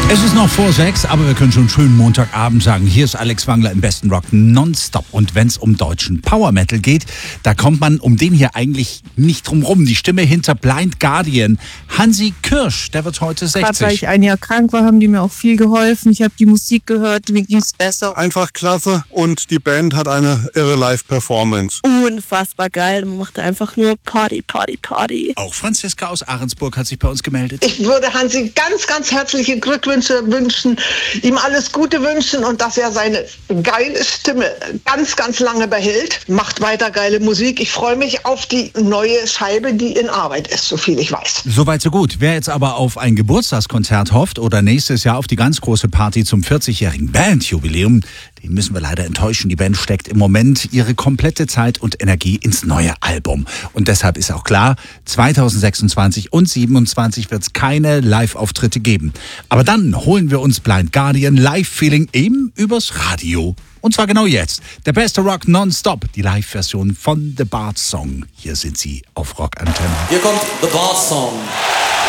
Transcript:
Es ist noch vor 6, aber wir können schon schönen Montagabend sagen. Hier ist Alex Wangler im besten Rock nonstop. Und wenn es um deutschen Power Metal geht, da kommt man um den hier eigentlich nicht drum rum. Die Stimme hinter Blind Guardian, Hansi Kürsch, der wird heute 60. Gerade weil ich ein Jahr krank war, haben die mir auch viel geholfen. Ich habe die Musik gehört, mir ging es besser. Einfach klasse und die Band hat eine irre Live-Performance. Unfassbar geil, man macht einfach nur Party, Party, Party. Auch Franziska aus Ahrensburg hat sich bei uns gemeldet. Ich würde Hansi ganz, ganz herzliche Glückwünsche wünschen, ihm alles Gute wünschen und dass er seine geile Stimme ganz, ganz lange behält. Macht weiter geile Musik. Ich freue mich auf die neue Scheibe, die in Arbeit ist, so viel ich weiß. Soweit so gut. Wer jetzt aber auf ein Geburtstagskonzert hofft oder nächstes Jahr auf die ganz große Party zum 40-jährigen Bandjubiläum, den müssen wir leider enttäuschen. Die Band steckt im Moment ihre komplette Zeit und Energie ins neue Album. Und deshalb ist auch klar, 2026 und 2027 wird es keine Live-Auftritte geben. Aber dann holen wir uns Blind Guardian Live-Feeling eben übers Radio. Und zwar genau jetzt. Der beste Rock nonstop. Die Live-Version von The Bart Song. Hier sind sie auf Rock Antenne. Hier kommt The Bart Song.